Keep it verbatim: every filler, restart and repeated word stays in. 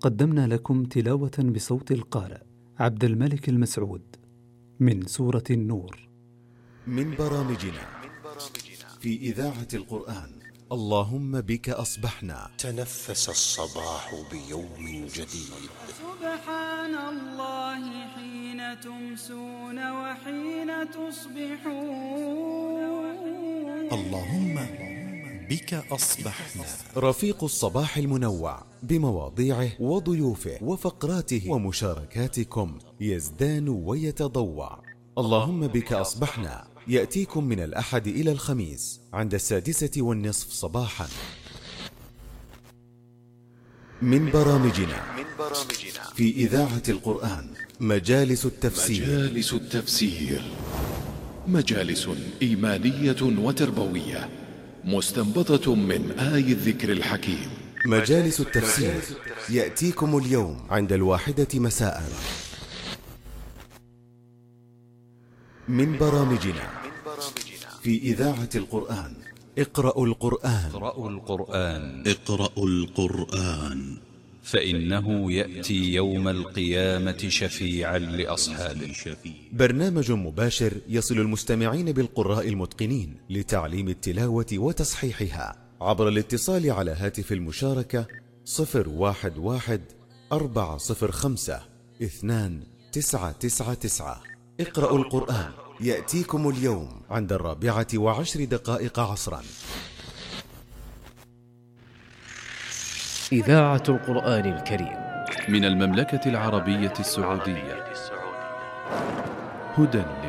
قدمنا لكم تلاوة بصوت القارئ عبد الملك المسعود من سورة النور من برامجنا في إذاعة القرآن. اللهم بك أصبحنا. تنفس الصباح بيوم جديد. سبحان الله حين تمسون وحين تصبحون. اللهم بك أصبحنا. رفيق الصباح المنوع بمواضيعه وضيوفه وفقراته ومشاركاتكم يزدان ويتضوع. اللهم بك أصبحنا يأتيكم من الأحد إلى الخميس عند السادسة والنصف صباحا. من برامجنا في إذاعة القرآن مجالس التفسير. مجالس التفسير مجالس إيمانية وتربوية مستنبطة من آي الذكر الحكيم. مجالس التفسير يأتيكم اليوم عند الواحدة مساء. من برامجنا في إذاعة القرآن اقرأوا القرآن. اقرأوا القرآن اقرأوا القرآن فإنه يأتي يوم القيامة شفيعا لأصحابه. برنامج مباشر يصل المستمعين بالقراء المتقنين لتعليم التلاوة وتصحيحها عبر الاتصال على هاتف المشاركة صفر واحد واحد أربعة صفر خمسة اثنان تسعة تسعة تسعة. اقرأوا القرآن يأتيكم اليوم عند الرابعة وعشر دقائق عصرا. إذاعة القرآن الكريم من المملكة العربية السعودية. هدى